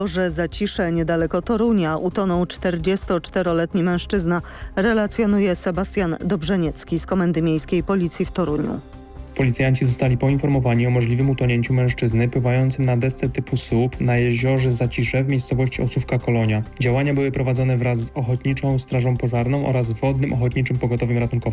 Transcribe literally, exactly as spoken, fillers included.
Że Zacisze niedaleko Torunia utonął czterdziestoczteroletni mężczyzna, relacjonuje Sebastian Dobrzeniecki z Komendy Miejskiej Policji w Toruniu. Policjanci zostali poinformowani o możliwym utonięciu mężczyzny pływającym na desce typu S U P na jeziorze Zacisze w miejscowości Osówka-Kolonia. Działania były prowadzone wraz z Ochotniczą Strażą Pożarną oraz Wodnym Ochotniczym Pogotowiem Ratunkowym.